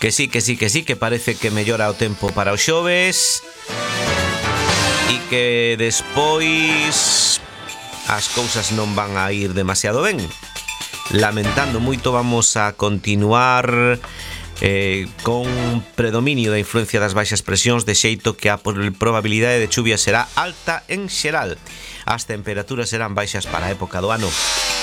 que parece que mellora o tempo para os xoves e que despois as cousas non van a ir demasiado ben. Lamentando moito, vamos a continuar con predominio da influencia das baixas presións, de xeito que a probabilidade de chuvia será alta en xeral. As temperaturas serán baixas para a época do ano.